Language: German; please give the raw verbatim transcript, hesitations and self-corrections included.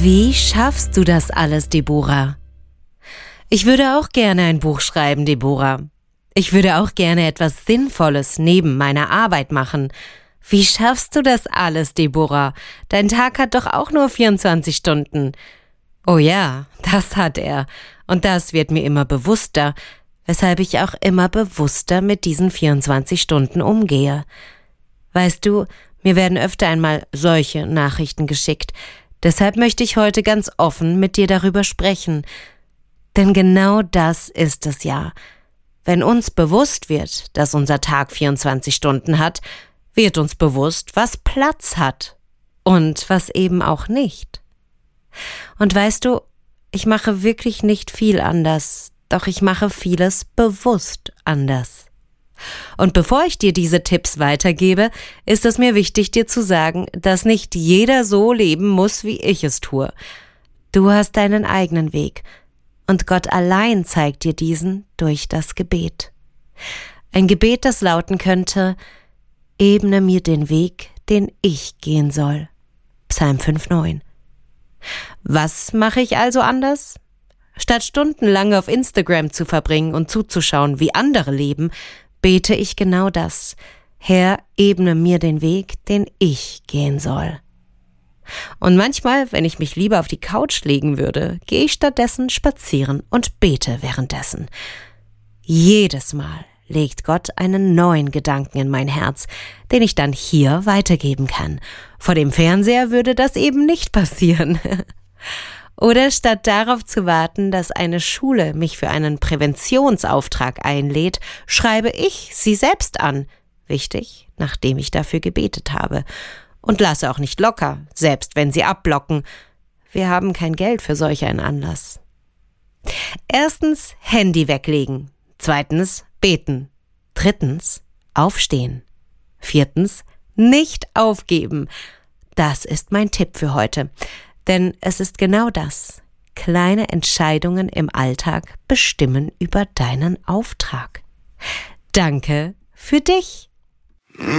Wie schaffst du das alles, Deborah? Ich würde auch gerne ein Buch schreiben, Deborah. Ich würde auch gerne etwas Sinnvolles neben meiner Arbeit machen. Wie schaffst du das alles, Deborah? Dein Tag hat doch auch nur vierundzwanzig Stunden. Oh ja, das hat er. Und das wird mir immer bewusster, weshalb ich auch immer bewusster mit diesen vierundzwanzig Stunden umgehe. Weißt du, mir werden öfter einmal solche Nachrichten geschickt. Deshalb möchte ich heute ganz offen mit dir darüber sprechen. Denn genau das ist es ja. Wenn uns bewusst wird, dass unser Tag vierundzwanzig Stunden hat, wird uns bewusst, was Platz hat und was eben auch nicht. Und weißt du, ich mache wirklich nicht viel anders, doch ich mache vieles bewusst anders. Und bevor ich dir diese Tipps weitergebe, ist es mir wichtig, dir zu sagen, dass nicht jeder so leben muss, wie ich es tue. Du hast deinen eigenen Weg und Gott allein zeigt dir diesen durch das Gebet. Ein Gebet, das lauten könnte: Ebne mir den Weg, den ich gehen soll. Psalm fünf neun. Was mache ich also anders? Statt stundenlang auf Instagram zu verbringen und zuzuschauen, wie andere leben, bete ich genau das: Herr, ebne mir den Weg, den ich gehen soll. Und manchmal, wenn ich mich lieber auf die Couch legen würde, gehe ich stattdessen spazieren und bete währenddessen. Jedes Mal legt Gott einen neuen Gedanken in mein Herz, den ich dann hier weitergeben kann. Vor dem Fernseher würde das eben nicht passieren. Oder statt darauf zu warten, dass eine Schule mich für einen Präventionsauftrag einlädt, schreibe ich sie selbst an. Wichtig, nachdem ich dafür gebetet habe. Und lasse auch nicht locker, selbst wenn sie abblocken. Wir haben kein Geld für solch einen Anlass. Erstens, Handy weglegen. Zweitens, beten. Drittens, aufstehen. Viertens, nicht aufgeben. Das ist mein Tipp für heute. Denn es ist genau das. Kleine Entscheidungen im Alltag bestimmen über deinen Auftrag. Danke für dich.